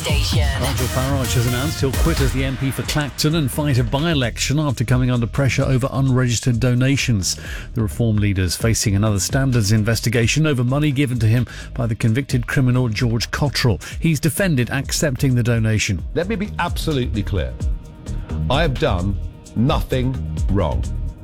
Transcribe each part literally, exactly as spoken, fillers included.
Station. Nigel Farage has announced he'll quit as the M P for Clacton and fight a by-election after coming under pressure over unregistered donations. The Reform leader's facing another standards investigation over money given to him by the convicted criminal George Cottrell. He's defended accepting the donation. Let me be absolutely clear. I have done nothing wrong.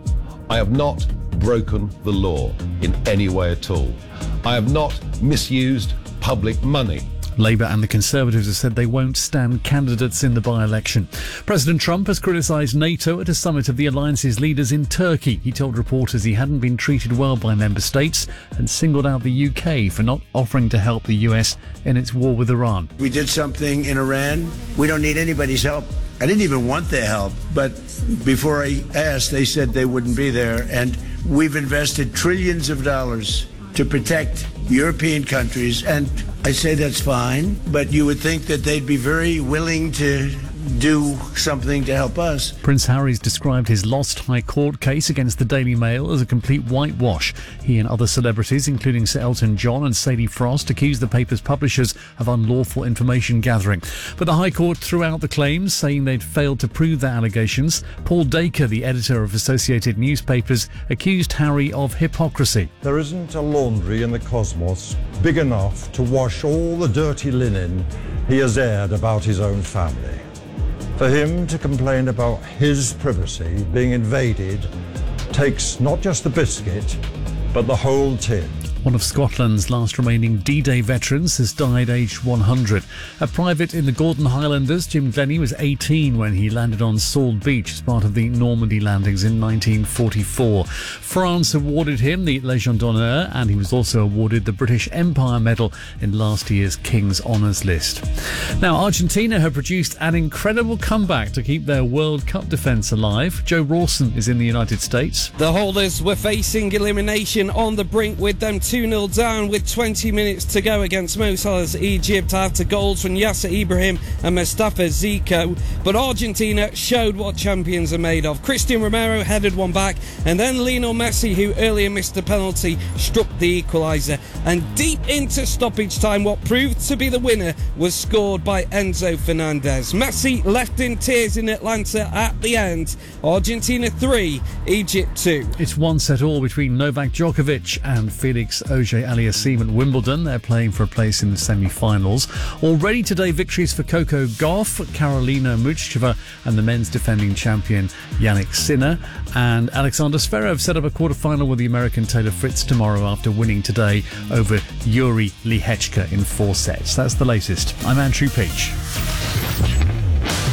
I have not broken the law in any way at all. I have not misused public money. Labour and the Conservatives have said they won't stand candidates in the by-election. President Trump has criticised NATO at a summit of the alliance's leaders in Turkey. He told reporters he hadn't been treated well by member states and singled out the U K for not offering to help the U S in its war with Iran. We did something in Iran. We don't need anybody's help. I didn't even want their help, but before I asked, they said they wouldn't be there. And we've invested trillions of dollars to protect European countries, and I say that's fine, but you would think that they'd be very willing to do something to help us. Prince Harry's described his lost High Court case against the Daily Mail as a complete whitewash. He and other celebrities, including Sir Elton John and Sadie Frost, accused the paper's publishers of unlawful information gathering. But the High Court threw out the claims, saying they'd failed to prove their allegations. Paul Dacre, the editor of Associated Newspapers, accused Harry of hypocrisy. There isn't a laundry in the cosmos big enough to wash all the dirty linen he has aired about his own family. For him to complain about his privacy being invaded takes not just the biscuit, but the whole tin. One of Scotland's last remaining D-Day veterans has died aged one hundred. A private in the Gordon Highlanders, Jim Glennie, was eighteen when he landed on Salt Beach as part of the Normandy landings in nineteen forty-four. France awarded him the Légion d'honneur, and he was also awarded the British Empire Medal in last year's King's Honours List. Now, Argentina have produced an incredible comeback to keep their World Cup defence alive. Joe Rawson is in the United States. The holders were facing elimination on the brink, with them two nil down with twenty minutes to go against Mo Salah's Egypt after goals from Yasser Ibrahim and Mustafa Zico. But Argentina showed what champions are made of. Christian Romero headed one back, and then Lionel Messi, who earlier missed a penalty, struck the equaliser. And deep into stoppage time, what proved to be the winner was scored by Enzo Fernandez. Messi left in tears in Atlanta at the end. Argentina three, Egypt two. It's one set all between Novak Djokovic and Felix Auger-Aliassime at Wimbledon. They're playing for a place in the semi-finals. Already today, victories for Coco Gauff, Karolina Muchova and the men's defending champion Yannick Sinner. And Alexander Zverev set up a quarter-final with the American Taylor Fritz tomorrow after winning today over Yuri Lehechka in four sets. That's the latest. I'm Andrew Peach.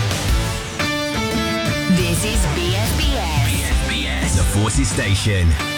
This is B S B S. B S B S, the Forces Station.